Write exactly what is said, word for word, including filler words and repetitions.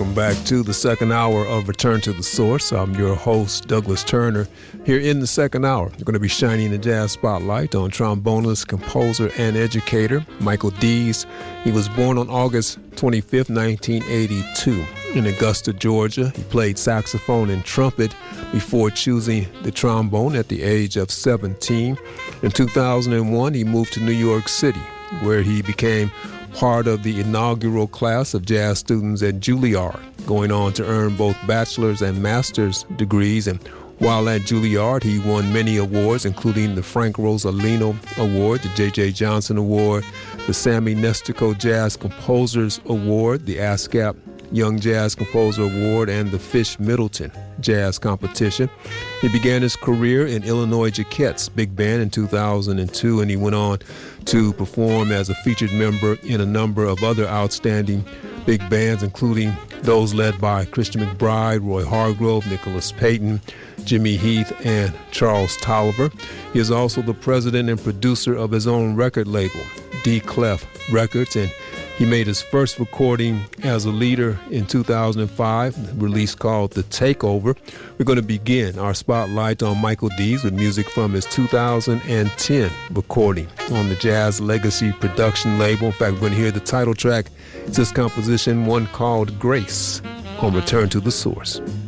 Welcome back to the second hour of Return to the Source. I'm your host, Douglas Turner. Here in the second hour, we're going to be shining the jazz spotlight on trombonist, composer, and educator Michael Dees. He was born on August twenty-fifth, nineteen eighty-two in Augusta, Georgia. He played saxophone and trumpet before choosing the trombone at the age of seventeen. In two thousand one, he moved to New York City, where he became part of the inaugural class of jazz students at Juilliard, going on to earn both bachelor's and master's degrees. And while at Juilliard, he won many awards, including the Frank Rosalino Award, the J J Johnson Award, the Sammy Nestico Jazz Composers Award, the ASCAP Young Jazz Composer Award, and the Fish Middleton Jazz Competition. He began his career in Illinois Jacquette's big band in two thousand two, and he went on to perform as a featured member in a number of other outstanding big bands, including those led by Christian McBride, Roy Hargrove, Nicholas Payton, Jimmy Heath, and Charles Tolliver. He is also the president and producer of his own record label, D Clef Records, and he made his first recording as a leader in two thousand five, a release called The Takeover. We're going to begin our spotlight on Michael Dees with music from his two thousand ten recording on the Jazz Legacy production label. In fact, we're going to hear the title track. It's this composition, one called Grace, on Return to the Source.